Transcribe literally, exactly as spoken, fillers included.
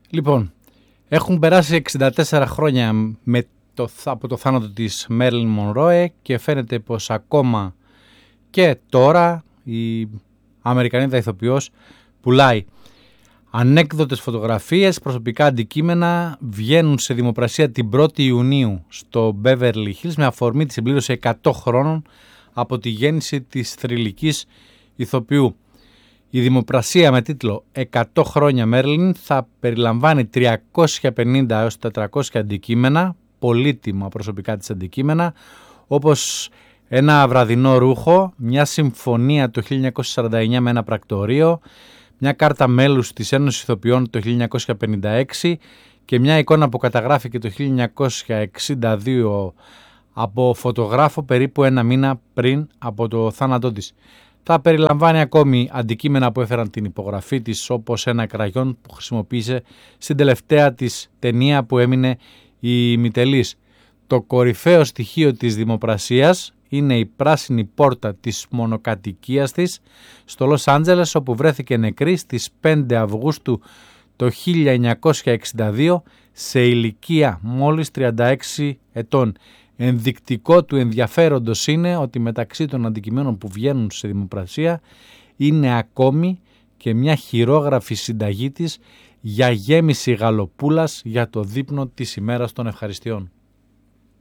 Λοιπόν, έχουν περάσει εξήντα τέσσερα χρόνια με το, από το θάνατο της Μέρλιν Μονρόε και φαίνεται πως ακόμα και τώρα η Αμερικανίδα ηθοποιός πουλάει ανέκδοτες φωτογραφίες, προσωπικά αντικείμενα, βγαίνουν σε δημοπρασία την πρώτη Ιουνίου στο Beverly Hills με αφορμή τη συμπλήρωση εκατό χρόνων από τη γέννηση της θρυλικής ηθοποιού. Η δημοπρασία με τίτλο εκατό χρόνια Μέρλιν θα περιλαμβάνει τριακόσια πενήντα έως τετρακόσια αντικείμενα, πολύτιμα προσωπικά της αντικείμενα, όπως ένα βραδινό ρούχο, μια συμφωνία το χίλια εννιακόσια σαράντα εννιά με ένα πρακτορείο, μια κάρτα μέλους της Ένωσης Ηθοποιών το χίλια εννιακόσια πενήντα έξι και μια εικόνα που καταγράφηκε το χίλια εννιακόσια εξήντα δύο από φωτογράφο περίπου ένα μήνα πριν από το θάνατό της. Θα περιλαμβάνει ακόμη αντικείμενα που έφεραν την υπογραφή της, όπως ένα κραγιόν που χρησιμοποίησε στην τελευταία της ταινία που έμεινε η Μητελής. Το κορυφαίο στοιχείο της δημοπρασίας είναι η πράσινη πόρτα της μονοκατοικίας της στο Λος Άντζελες, όπου βρέθηκε νεκρή στις πέντε Αυγούστου το χίλια εννιακόσια εξήντα δύο σε ηλικία μόλις τριάντα έξι ετών. Ενδεικτικό του ενδιαφέροντος είναι ότι μεταξύ των αντικειμένων που βγαίνουν σε δημοπρασία είναι ακόμη και μια χειρόγραφη συνταγή της για γέμιση γαλοπούλας για το δείπνο της ημέρας των ευχαριστειών.